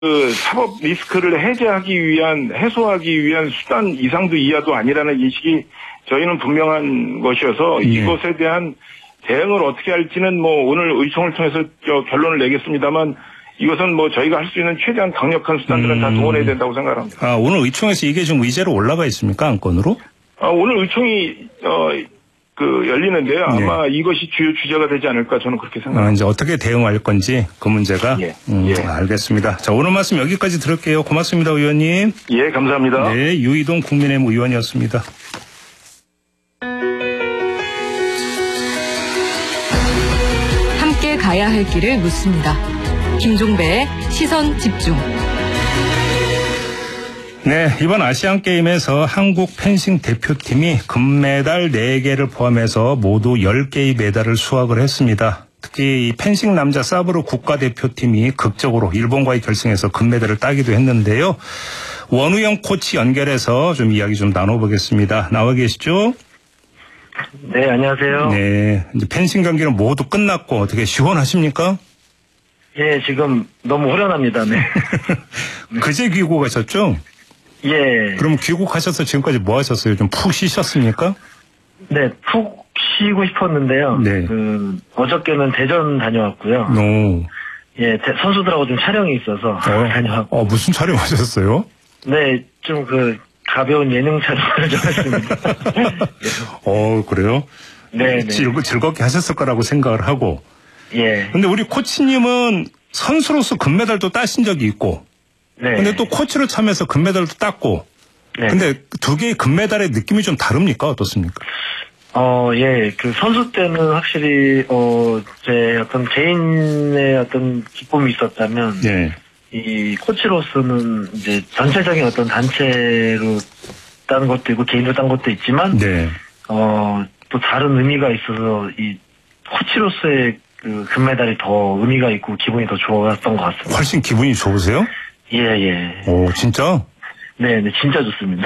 그 사법 리스크를 해소하기 위한 수단 이상도 이하도 아니라는 인식이 저희는 분명한 것이어서 이것에 대한 대응을 어떻게 할지는 뭐 오늘 의총을 통해서 결론을 내겠습니다만 이것은 뭐 저희가 할 수 있는 최대한 강력한 수단들은 다 동원해야 된다고 생각합니다. 아, 오늘 의총에서 이게 지금 의제로 올라가 있습니까? 안건으로? 오늘 의총이 열리는데요. 아마 이것이 주요 주제가 되지 않을까 저는 그렇게 생각합니다. 이제 어떻게 대응할 건지 그 문제가. 알겠습니다. 자, 오늘 말씀 여기까지 들을게요. 고맙습니다, 의원님. 예, 감사합니다. 네, 유이동 국민의힘 의원이었습니다. 함께 가야 할 길을 묻습니다. 김종배의 시선 집중. 네, 이번 아시안게임에서 한국 펜싱 대표팀이 금메달 4개를 포함해서 모두 10개의 메달을 수확을 했습니다. 특히 이 펜싱 남자 사브르 국가대표팀이 극적으로 일본과의 결승에서 금메달을 따기도 했는데요. 원우영 코치 연결해서 좀 이야기 좀 나눠보겠습니다. 나와 계시죠? 네, 안녕하세요. 네, 이제 펜싱 경기는 모두 끝났고 어떻게 시원하십니까? 예, 지금 너무 후련합니다. 네. 그제 귀국하셨죠? 예. 그럼 귀국하셔서 지금까지 뭐 하셨어요? 좀 푹 쉬셨습니까? 네, 푹 쉬고 싶었는데요. 네. 어저께는 대전 다녀왔고요. 오. 예, 선수들하고 좀 촬영이 있어서 다녀왔고. 무슨 촬영하셨어요? 네, 좀 가벼운 예능 촬영을 좀 했습니다. 그래요? 네. 즐겁게 하셨을 거라고 생각을 하고. 예. 근데 우리 코치님은 선수로서 금메달도 따신 적이 있고. 네. 근데 또 코치로 참여해서 금메달도 땄고. 네. 근데 두 개의 금메달의 느낌이 좀 다릅니까? 어떻습니까? 예, 선수 때는 확실히, 제 어떤 개인의 어떤 기쁨이 있었다면. 예. 이 코치로서는 이제 전체적인 어떤 단체로 딴 것도 있고 개인으로 딴 것도 있지만. 네. 또 다른 의미가 있어서 이 코치로서의 금메달이 더 의미가 있고 기분이 더 좋았던 것 같습니다. 훨씬 기분이 좋으세요? 예. 오, 진짜? 네, 진짜 좋습니다.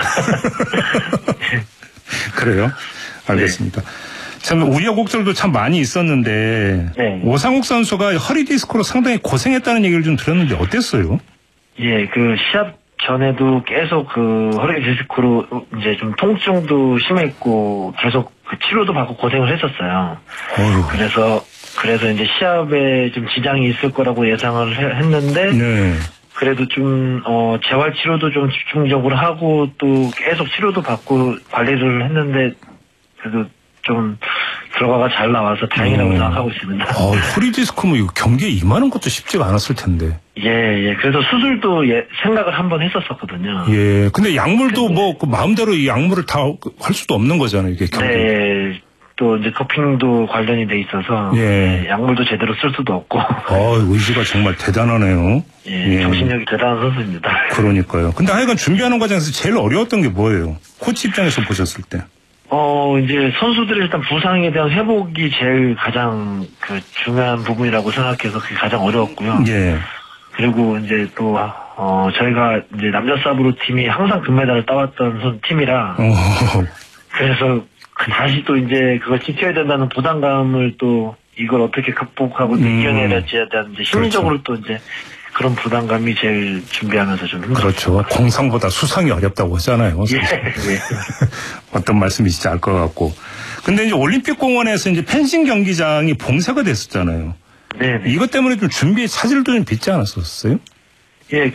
그래요? 알겠습니다. 네. 참 우여곡절도 참 많이 있었는데 오상욱 선수가 허리 디스크로 상당히 고생했다는 얘기를 좀 들었는데 어땠어요? 예, 시합 전에도 계속 허리 디스크로 이제 좀 통증도 심했고 계속 치료도 받고 고생을 했었어요. 그래서 이제 시합에 좀 지장이 있을 거라고 예상을 했는데 그래도 좀 재활 치료도 좀 집중적으로 하고 또 계속 치료도 받고 관리를 했는데 그래도 좀 결과가 잘 나와서 다행이라고 생각하고 있습니다. 허리 디스크 이거 경기에 임하는 것도 쉽지가 않았을 텐데. 예. 그래서 수술도 생각을 한번 했었거든요. 예. 근데 약물도 마음대로 이 약물을 다 할 수도 없는 거잖아요, 이게 경기. 네. 또 이제 도핑도 관련이 돼 있어서 약물도 제대로 쓸 수도 없고. 의지가 정말 대단하네요. 예. 정신력이 대단한 선수입니다. 그러니까요. 근데 하여간 준비하는 과정에서 제일 어려웠던 게 뭐예요? 코치 입장에서 보셨을 때. 이제 선수들이 일단 부상에 대한 회복이 제일 가장 중요한 부분이라고 생각해서 그게 가장 어려웠고요. 예. 그리고 이제 또, 저희가 이제 남자 사브로 팀이 항상 금메달을 따왔던 팀이라. 그래서 다시 또 이제 그걸 지켜야 된다는 부담감을 또 이걸 어떻게 극복하고 이겨내야 될지에 대한 이제 심리적으로 또 이제 그런 부담감이 제일 준비하면서 좀 힘들었죠. 그렇죠. 공상보다 수상이 어렵다고 하잖아요. 예. 어떤 말씀이신지 알 것 같고. 근데 이제 올림픽 공원에서 이제 펜싱 경기장이 봉쇄가 됐었잖아요. 네. 이것 때문에 좀 준비에 차질도 좀 빚지 않았었어요? 예,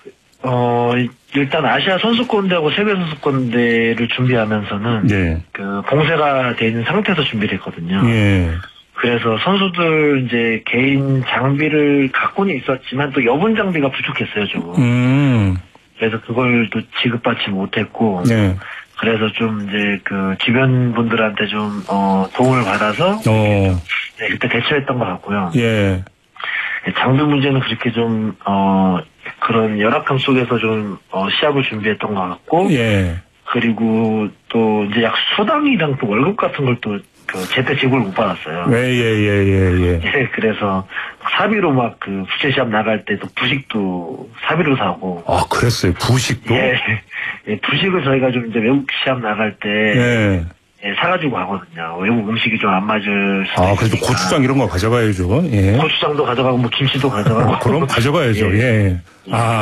일단 아시아 선수권대하고 세계 선수권대를 준비하면서는 봉쇄가 돼 있는 상태에서 준비를 했거든요. 예. 그래서 선수들 이제 개인 장비를 갖고는 있었지만 또 여분 장비가 부족했어요, 조금. 그래서 그걸 또 지급받지 못했고. 그래서 좀 이제 주변 분들한테 좀 도움을 받아서 그때 대처했던 것 같고요. 예. 장비 문제는 그렇게 좀 그런 열악함 속에서 좀 시합을 준비했던 것 같고. 그리고 또 이제 약 수당이랑 또 월급 같은 걸 또 제때 지급을 못 받았어요. 예. 그래서 사비로 국제 시합 나갈 때 또 부식도 사비로 사고. 그랬어요. 부식도? 예. 부식을 저희가 좀 이제 외국 시합 나갈 때 예, 사가지고 가거든요. 외국 음식이 좀 안 맞을 수도 있으니까. 그래도 고추장 이런 거 가져가야죠. 예. 고추장도 가져가고 뭐 김치도 가져가고. 그럼 가져가야죠. 예.